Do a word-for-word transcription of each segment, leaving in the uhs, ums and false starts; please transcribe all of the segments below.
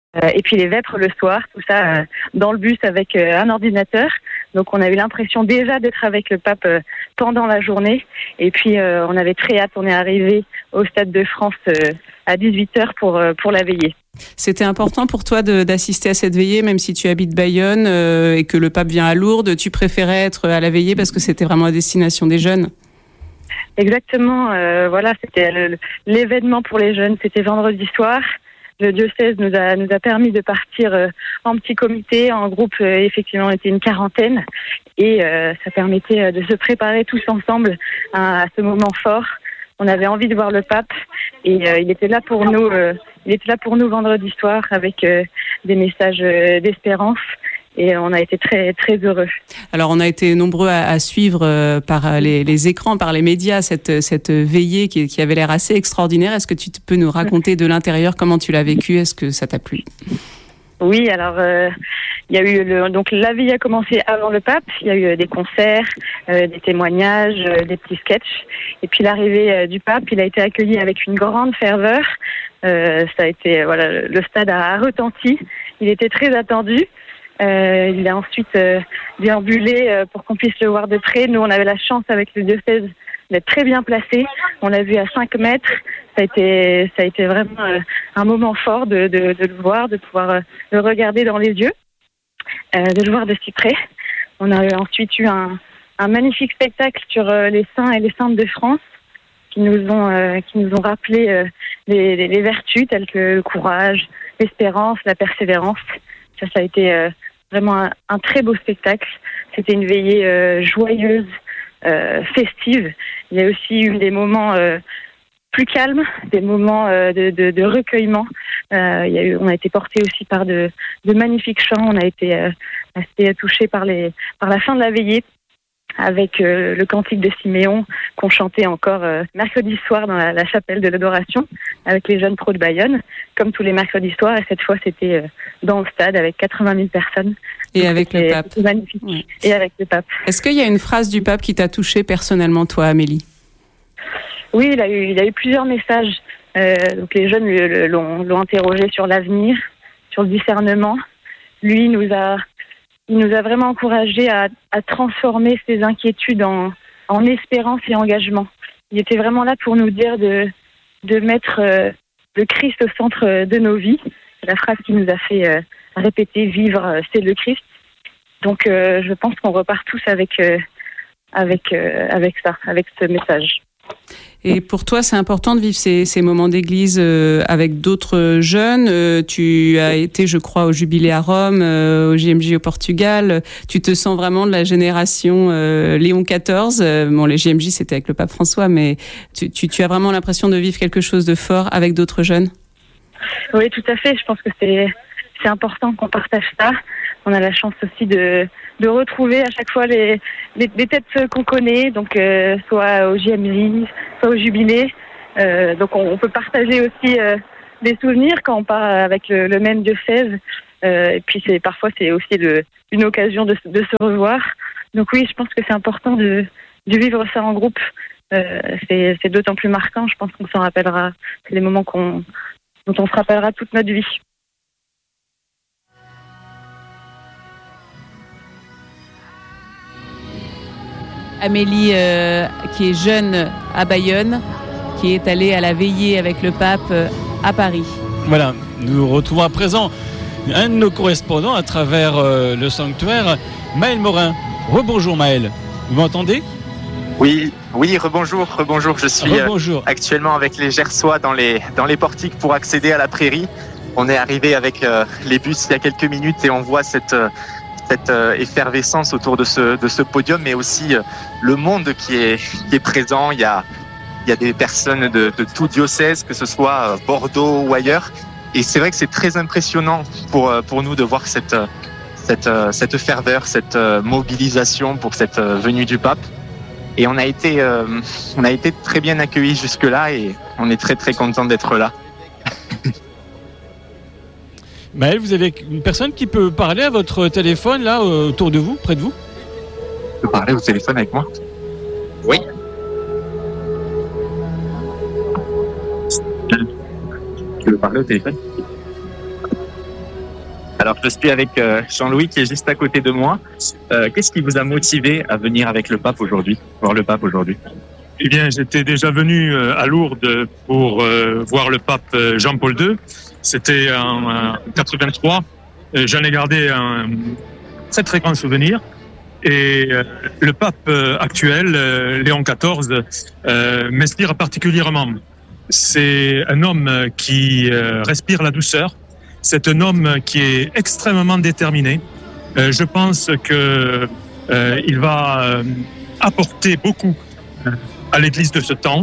Euh, et puis les vêpres le soir, tout ça euh, dans le bus avec euh, un ordinateur. Donc on a eu l'impression déjà d'être avec le pape euh, pendant la journée. Et puis euh, on avait très hâte, on est arrivé au Stade de France euh, à dix-huit heures pour, euh, pour la veillée. C'était important pour toi de, d'assister à cette veillée, même si tu habites Bayonne euh, et que le pape vient à Lourdes. Tu préférais être à la veillée parce que c'était vraiment à destination des jeunes? Exactement, euh, voilà, c'était le, l'événement pour les jeunes, c'était vendredi soir. Le diocèse nous a nous a permis de partir euh, en petit comité, en groupe. Euh, effectivement, on était une quarantaine et euh, ça permettait euh, de se préparer tous ensemble à, à ce moment fort. On avait envie de voir le pape et euh, il était là pour nous. Euh, il était là pour nous vendredi soir avec euh, des messages euh, d'espérance. Et on a été très très heureux. Alors on a été nombreux à, à suivre euh, par les, les écrans, par les médias, cette, cette veillée qui, qui avait l'air assez extraordinaire. Est-ce que tu peux nous raconter de l'intérieur comment tu l'as vécu? Est-ce que ça t'a plu? Oui, alors euh, il y a eu le, donc la veillée a commencé avant le pape. Il y a eu des concerts, euh, des témoignages, euh, des petits sketchs. Et puis l'arrivée euh, du pape, il a été accueilli avec une grande ferveur. Euh, ça a été voilà, le stade a retenti. Il était très attendu. Euh, il a ensuite euh, déambulé euh, pour qu'on puisse le voir de près. Nous, on avait la chance avec le diocèse d'être très bien placé. On l'a vu à cinq mètres. Ça a été, ça a été vraiment euh, un moment fort de, de, de le voir, de pouvoir euh, le regarder dans les yeux, euh, de le voir de si près. On a ensuite eu un, un magnifique spectacle sur euh, les saints et les saintes de France qui nous ont, euh, qui nous ont rappelé euh, les, les, les vertus telles que le courage, l'espérance, la persévérance. Ça, ça a été euh, vraiment un, un très beau spectacle. C'était une veillée euh, joyeuse, euh, festive. Il y a aussi eu des moments euh, plus calmes, des moments euh, de, de, de recueillement. Euh, il y a eu, on a été portés aussi par de, de magnifiques chants. On a été euh, assez touchés par, les, par la fin de la veillée avec euh, le cantique de Siméon qu'on chantait encore euh, mercredi soir dans la, la chapelle de l'adoration avec les jeunes pros de Bayonne, comme tous les mercredis soirs. Et cette fois, c'était euh, dans le stade avec quatre-vingt mille personnes. Et Donc, avec le pape. C'était magnifique. Ouais. Et avec le pape. Est-ce qu'il y a une phrase du pape qui t'a touchée personnellement, toi, Amélie? Oui, il a eu, il a eu plusieurs messages. Euh, donc les jeunes le, le, l'ont, l'ont interrogé sur l'avenir, sur le discernement. Lui nous a... Il nous a vraiment encouragés à, à transformer ces inquiétudes en, en espérance et engagement. Il était vraiment là pour nous dire de, de mettre euh, le Christ au centre de nos vies. C'est la phrase qui nous a fait euh, répéter « Vivre, euh, c'est le Christ ». Donc euh, je pense qu'on repart tous avec, euh, avec, euh, avec ça, avec ce message. Et pour toi, c'est important de vivre ces, ces moments d'église euh, avec d'autres jeunes. Euh, tu as été, je crois, au Jubilé à Rome, euh, au J M J au Portugal. Tu te sens vraiment de la génération euh, Léon quatorze. Euh, bon, les J M J, c'était avec le pape François, mais tu, tu, tu as vraiment l'impression de vivre quelque chose de fort avec d'autres jeunes? Oui, tout à fait. Je pense que c'est, c'est important qu'on partage ça. On a la chance aussi de, de retrouver à chaque fois les, les, les têtes qu'on connaît, donc euh, soit au J M J, soit au Jubilé. Euh, donc on, on peut partager aussi euh, des souvenirs quand on part avec le, le même diocèse. Euh, et puis c'est, parfois c'est aussi le, une occasion de, de se revoir. Donc oui, je pense que c'est important de, de vivre ça en groupe. Euh, c'est, c'est d'autant plus marquant, je pense qu'on s'en rappellera. C'est des moments qu'on, dont on se rappellera toute notre vie. Amélie, euh, qui est jeune à Bayonne, qui est allée à la veillée avec le pape euh, à Paris. Voilà, nous retrouvons à présent un de nos correspondants à travers euh, le sanctuaire, Maël Morin. Rebonjour Maël, vous m'entendez? Oui, oui, rebonjour, rebonjour. Je suis rebonjour. Euh, actuellement avec les Gersois dans les, dans les portiques pour accéder à la prairie. On est arrivé avec euh, les bus il y a quelques minutes et on voit cette... Euh, cette euh, effervescence autour de ce, de ce podium, mais aussi euh, le monde qui est, qui est présent. Il y a, il y a des personnes de, de tout diocèse, que ce soit euh, Bordeaux ou ailleurs. Et c'est vrai que c'est très impressionnant pour, euh, pour nous de voir cette, cette, euh, cette ferveur, cette euh, mobilisation pour cette euh, venue du pape. Et on a été, euh, on a été très bien accueillis jusque-là et on est très très content d'être là. Maël, vous avez une personne qui peut parler à votre téléphone, là, autour de vous, près de vous? Tu peux parler au téléphone avec moi? Oui. Tu veux parler au téléphone? Alors, je suis avec euh, Jean-Louis qui est juste à côté de moi. Euh, qu'est-ce qui vous a motivé à venir avec le pape aujourd'hui, voir le pape aujourd'hui? Eh bien, j'étais déjà venu euh, à Lourdes pour euh, voir le pape Jean-Paul deux. C'était en, en quatre-vingt-trois. Euh, j'en ai gardé un très très grand souvenir. Et euh, le pape euh, actuel, euh, Léon quatorze, euh, m'inspire particulièrement. C'est un homme qui euh, respire la douceur. C'est un homme qui est extrêmement déterminé. Euh, je pense que euh, il va euh, apporter beaucoup euh, à l'Église de ce temps.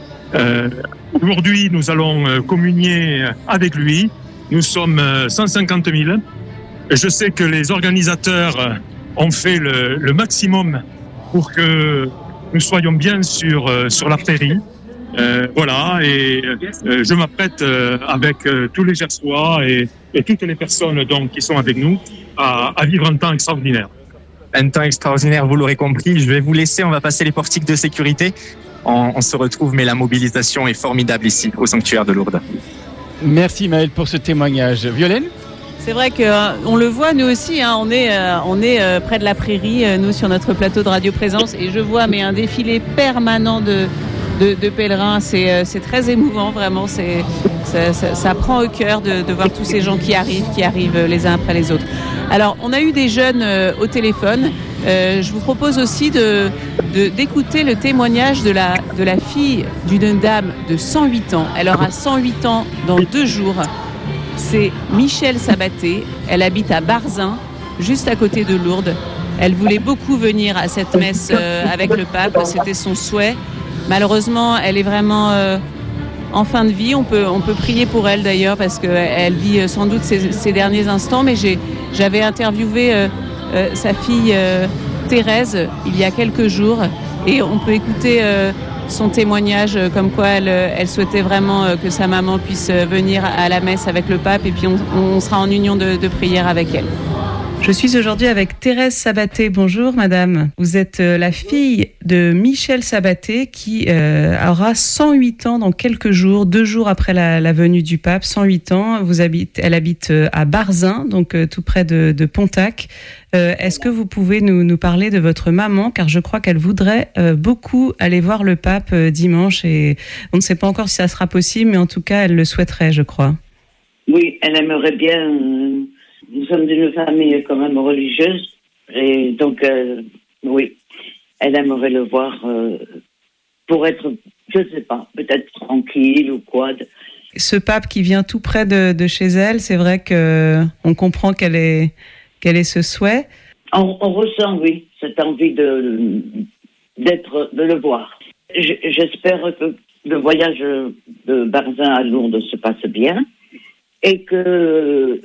Euh, aujourd'hui, nous allons euh, communier avec lui. Nous sommes euh, cent cinquante mille. Je sais que les organisateurs ont fait le, le maximum pour que nous soyons bien sur, euh, sur la prairie. Euh, voilà, et euh, je m'apprête euh, avec euh, tous les Gersois et, et toutes les personnes donc, qui sont avec nous à, à vivre un temps extraordinaire. Un temps extraordinaire, vous l'aurez compris. Je vais vous laisser, on va passer les portiques de sécurité. On, on se retrouve, mais la mobilisation est formidable ici, au sanctuaire de Lourdes. Merci Maëlle pour ce témoignage. Violaine ? C'est vrai qu'on euh, le voit nous aussi, hein, on est, euh, on est euh, près de la prairie, euh, nous sur notre plateau de Radio Présence, et je vois mais un défilé permanent de, de, de pèlerins. C'est, euh, c'est très émouvant, vraiment. C'est, ça, ça, ça prend au cœur de, de voir tous ces gens qui arrivent, qui arrivent les uns après les autres. Alors, on a eu des jeunes euh, au téléphone. Euh, je vous propose aussi de, de, d'écouter le témoignage de la, de la fille d'une dame de cent huit ans. Elle aura cent huit ans dans deux jours. C'est Michèle Sabaté. Elle habite à Barzin, juste à côté de Lourdes. Elle voulait beaucoup venir à cette messe euh, avec le pape. C'était son souhait. Malheureusement, elle est vraiment euh, en fin de vie. On peut, on peut prier pour elle d'ailleurs parce qu'elle vit sans doute ses, ses derniers instants. Mais j'ai, j'avais interviewé euh, euh, sa fille euh, Thérèse il y a quelques jours. Et on peut écouter... Euh, son témoignage comme quoi elle, elle souhaitait vraiment que sa maman puisse venir à la messe avec le pape et puis on, on sera en union de, de prière avec elle. Je suis aujourd'hui avec Thérèse Sabaté. Bonjour madame. Vous êtes la fille de Michèle Sabaté qui euh, aura cent huit ans dans quelques jours, deux jours après la, la venue du pape. cent huit ans. Vous habite, elle habite à Barzin, donc euh, tout près de, de Pontac. Euh, est-ce que vous pouvez nous, nous parler de votre maman, car je crois qu'elle voudrait euh, beaucoup aller voir le pape euh, dimanche et on ne sait pas encore si ça sera possible, mais en tout cas elle le souhaiterait, je crois. Oui, elle aimerait bien. Euh, nous sommes d'une famille quand même religieuse et donc euh, oui, elle aimerait le voir euh, pour être, je sais pas, peut-être tranquille ou quoi. Ce pape qui vient tout près de, de chez elle, c'est vrai que on comprend qu'elle est Quel est ce souhait ? on, on ressent, oui, cette envie de, d'être, de le voir. Je, j'espère que le voyage de Barzin à Lourdes se passe bien et que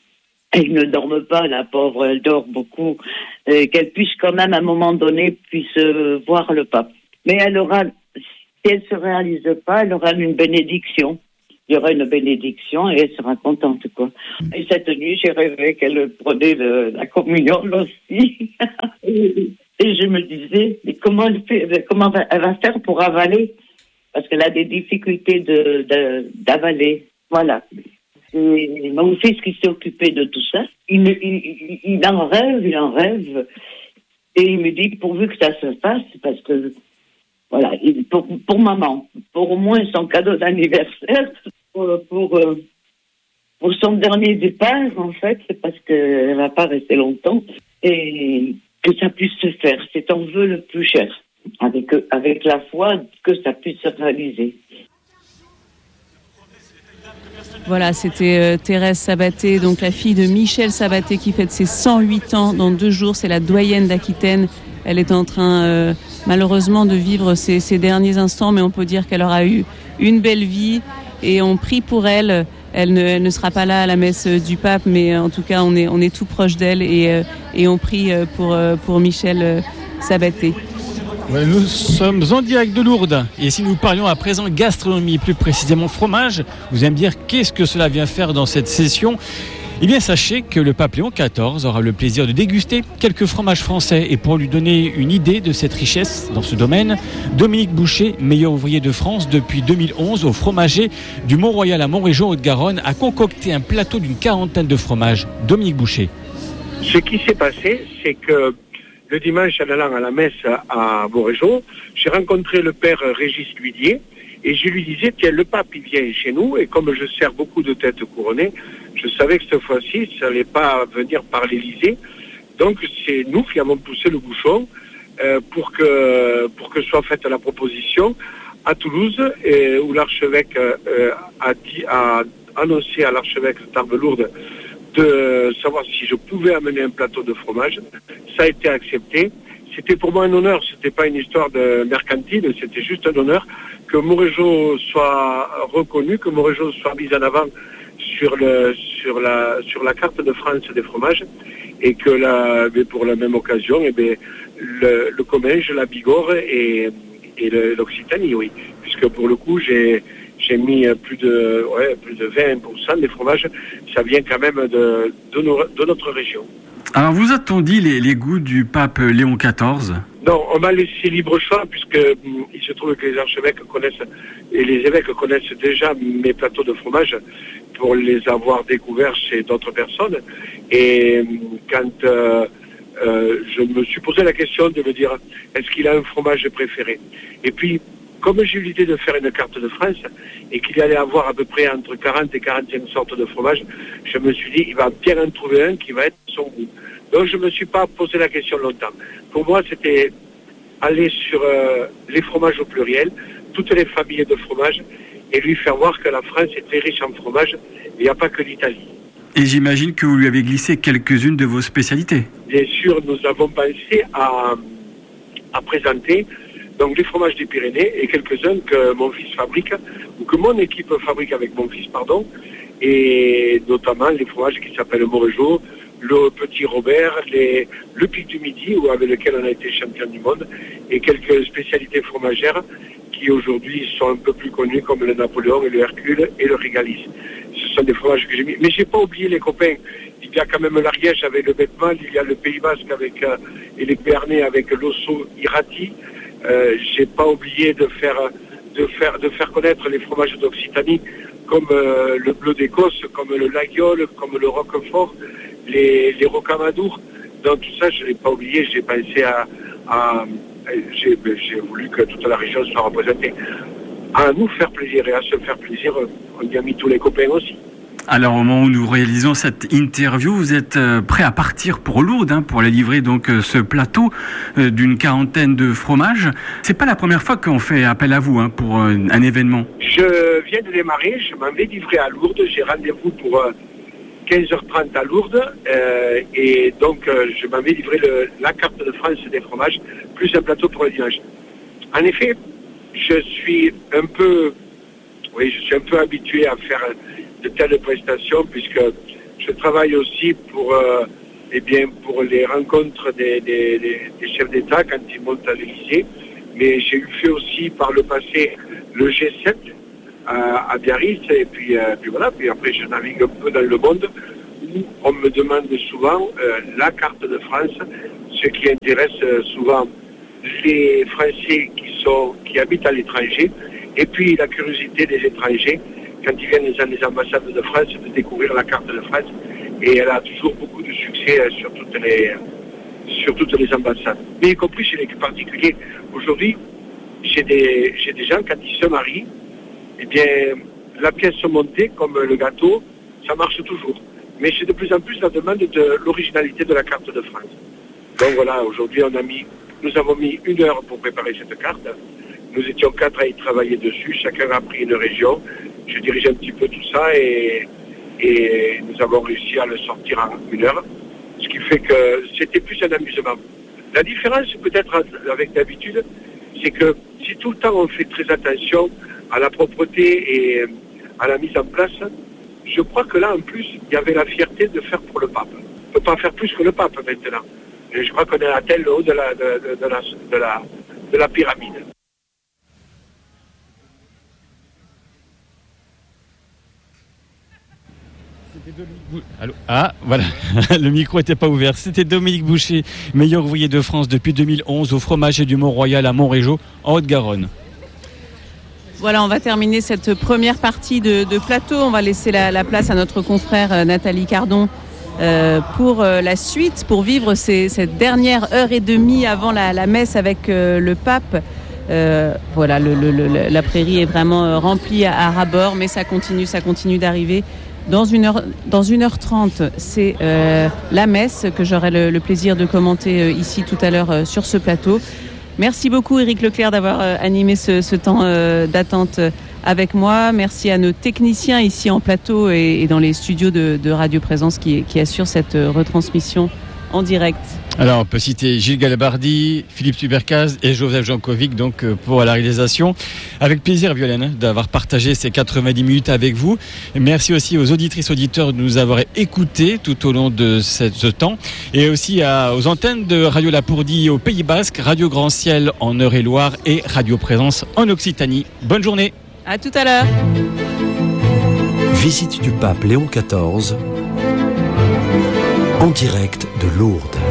elle ne dorme pas, la pauvre, elle dort beaucoup, et qu'elle puisse quand même à un moment donné puisse voir le pape. Mais elle aura, si elle se réalise pas, elle aura une bénédiction. Il y aura une bénédiction et elle sera contente, quoi. Et cette nuit, j'ai rêvé qu'elle prenait le, la communion aussi. et, et je me disais, mais comment elle fait, comment elle va faire pour avaler? Parce qu'elle a des difficultés de, de, d'avaler. Voilà. Et mon fils qui s'est occupé de tout ça, il, il, il en rêve, il en rêve. Et il me dit, pourvu que ça se fasse, parce que voilà, pour, pour maman, pour au moins son cadeau d'anniversaire, pour, pour, pour son dernier départ, en fait, c'est parce qu'elle ne va pas rester longtemps, et que ça puisse se faire. C'est ton vœu le plus cher, avec, avec la foi que ça puisse se réaliser. Voilà, c'était euh, Thérèse Sabaté, donc la fille de Michèle Sabaté qui fête ses cent huit ans dans deux jours. C'est la doyenne d'Aquitaine. Elle est en train, euh, malheureusement, de vivre ses, ses derniers instants, mais on peut dire qu'elle aura eu une belle vie et on prie pour elle. Elle ne, elle ne sera pas là à la messe du pape, mais en tout cas, on est, on est tout proche d'elle et, euh, et on prie pour, pour Michèle Sabaté. Nous sommes en direct de Lourdes et si nous parlions à présent gastronomie, plus précisément fromage, vous allez me dire qu'est-ce que cela vient faire dans cette session. Eh bien, sachez que le pape Léon quatorze aura le plaisir de déguster quelques fromages français. Et pour lui donner une idée de cette richesse dans ce domaine, Dominique Boucher, meilleur ouvrier de France depuis deux mille onze au fromager du Mont-Royal à Montrégeau, Haute-Garonne, a concocté un plateau d'une quarantaine de fromages. Dominique Boucher. Ce qui s'est passé, c'est que le dimanche, en allant à la messe à Montrégeau, j'ai rencontré le père Régis Ludier et je lui disais, tiens, le pape, il vient chez nous et comme je sers beaucoup de têtes couronnées, je savais que cette fois-ci, ça n'allait pas venir par l'Élysée. Donc, c'est nous qui avons poussé le bouchon euh, pour que pour que soit faite la proposition à Toulouse, et, où l'archevêque euh, a, dit, a annoncé à l'archevêque de Tarbes-Lourdes de savoir si je pouvais amener un plateau de fromage. Ça a été accepté. C'était pour moi un honneur, c'était pas une histoire de mercantile, c'était juste un honneur que Montrégeau soit reconnu, que Montrégeau soit mis en avant sur le sur la sur la carte de France des fromages, et que la, mais pour la même occasion, et bien, le, le Comminges, la Bigorre et, et le, l'Occitanie, oui, puisque pour le coup j'ai j'ai mis plus de ouais plus de vingt pour cent des fromages, ça vient quand même de de, nos, de notre région. Alors, vous a-t-on dit les, les goûts du pape Léon quatorze ? Non, on m'a laissé libre choix, puisque hum, il se trouve que les archevêques connaissent, et les évêques connaissent déjà mes plateaux de fromage pour les avoir découverts chez d'autres personnes. Et hum, quand euh, euh, je me suis posé la question de me dire, est-ce qu'il a un fromage préféré ? Et puis, comme j'ai eu l'idée de faire une carte de France, et qu'il y allait avoir à peu près entre quarante et quarante-cinq sortes de fromage, je me suis dit, il va bien en trouver un qui va être son goût. Donc je ne me suis pas posé la question longtemps. Pour moi, c'était aller sur euh, les fromages au pluriel, toutes les familles de fromages, et lui faire voir que la France est très riche en fromage, il n'y a pas que l'Italie. Et j'imagine que vous lui avez glissé quelques-unes de vos spécialités. Bien sûr, nous avons pensé à, à présenter donc les fromages des Pyrénées et quelques-uns que mon fils fabrique, ou que mon équipe fabrique avec mon fils, pardon, et notamment les fromages qui s'appellent Montrégeau, le Petit Robert, les, le Pic du Midi, où, avec lequel on a été champion du monde, et quelques spécialités fromagères qui aujourd'hui sont un peu plus connues, comme le Napoléon et le Hercule et le Régalis. Ce sont des fromages que j'ai mis. Mais j'ai pas oublié les copains. Il y a quand même l'Ariège avec le Betmal, il y a le Pays Basque avec, euh, et les Béarnais avec l'Osso Irati. Euh, j'ai pas oublié de faire, de faire, de faire connaître les fromages d'Occitanie, comme euh, le Bleu d'Écosse, comme le Laguiole, comme le Roquefort, les, les Rocamadour. Donc tout ça, je l'ai pas oublié. J'ai pensé à, à j'ai, j'ai voulu que toute la région soit représentée. À nous faire plaisir et à se faire plaisir, on y a mis tous les copains aussi. Alors, au moment où nous réalisons cette interview, vous êtes prêt à partir pour Lourdes, hein, pour aller livrer donc ce plateau euh, d'une quarantaine de fromages. C'est pas la première fois qu'on fait appel à vous, hein, pour euh, un événement. Je viens de démarrer, je m'en vais livrer à Lourdes. J'ai rendez-vous pour euh, quinze heures trente à Lourdes, euh, et donc euh, je m'en vais livrer le, la carte de France des fromages, plus un plateau pour le dimanche. En effet, je suis un peu, oui, je suis un peu habitué à faire de telles prestations, puisque je travaille aussi pour, euh, eh bien, pour les rencontres des, des, des, des chefs d'État quand ils montent à l'Élysée. Mais j'ai eu fait aussi par le passé le G sept à, à Biarritz, et puis, euh, puis voilà, puis après je navigue un peu dans le monde où on me demande souvent euh, la carte de France, ce qui intéresse euh, souvent les Français qui, sont, qui habitent à l'étranger, et puis la curiosité des étrangers quand ils viennent dans les ambassades de France de découvrir la carte de France. Et elle a toujours beaucoup de succès sur toutes les, sur toutes les ambassades. Mais y compris chez les particuliers. Aujourd'hui, j'ai des, j'ai des gens, quand ils se marient, eh bien, la pièce montée, comme le gâteau, ça marche toujours. Mais j'ai de plus en plus la demande de l'originalité de la carte de France. Donc voilà, aujourd'hui, on a mis, nous avons mis une heure pour préparer cette carte. Nous étions quatre à y travailler dessus. Chacun a pris une région. Je dirige un petit peu tout ça et, et nous avons réussi à le sortir en une heure. Ce qui fait que c'était plus un amusement. La différence peut-être avec d'habitude, c'est que si tout le temps on fait très attention à la propreté et à la mise en place, je crois que là en plus il y avait la fierté de faire pour le pape. On ne peut pas faire plus que le pape maintenant. Et je crois qu'on est atteint le haut de la, de, de, de la, de la, de la pyramide. Allô ah, voilà, le micro n'était pas ouvert. C'était Dominique Boucher, meilleur ouvrier de France depuis deux mille onze au fromager du Mont-Royal à Montrégeau, en Haute-Garonne. Voilà, on va terminer cette première partie de, de plateau. On va laisser la, la place à notre confrère euh, Nathalie Cardon euh, pour euh, la suite, pour vivre ces, cette dernière heure et demie avant la, la messe avec euh, le pape. Euh, voilà, le, le, le, la prairie est vraiment euh, remplie à, à ras-bord, mais ça continue, ça continue d'arriver. Dans une heure, dans une heure trente, c'est euh, la messe que j'aurai le, le plaisir de commenter euh, ici tout à l'heure euh, sur ce plateau. Merci beaucoup Éric Leclerc d'avoir euh, animé ce, ce temps euh, d'attente avec moi. Merci à nos techniciens ici en plateau et, et dans les studios de, de Radio Présence qui, qui assurent cette euh, retransmission en direct. Alors on peut citer Gilles Galabardi, Philippe Tubercaz et Joseph Jankovic donc pour la réalisation. Avec plaisir Violaine d'avoir partagé ces quatre-vingt-dix minutes avec vous. Et merci aussi aux auditrices auditeurs de nous avoir écoutés tout au long de ce, ce temps. Et aussi à, aux antennes de Radio Lapourdie au Pays Basque, Radio Grand Ciel en Eure-et-Loire et Radio Présence en Occitanie. Bonne journée. À tout à l'heure. Visite du pape Léon quatorze en direct de Lourdes.